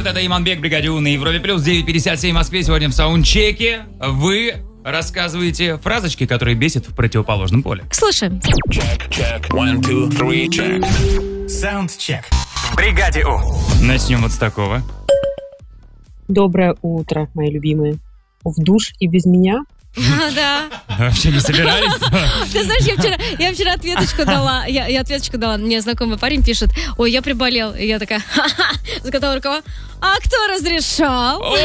привет, это Иманбек, Бригадюн на Европе Плюс, 9:57 в Москве. Сегодня в саундчеке вы рассказываете фразочки, которые бесят в противоположном поле. Слушаем. Check. 1, 2, 3, check. Soundcheck. В бригаде У. Начнем вот с такого. Доброе утро, мои любимые. В душ и без меня? Да. Вообще не собирались? Ты знаешь, я вчера ответочку дала. Я ответочку дала. Мне знакомый парень пишет: ой, я приболел. И я такая: ха-ха. Заготовила рукава. А кто разрешал?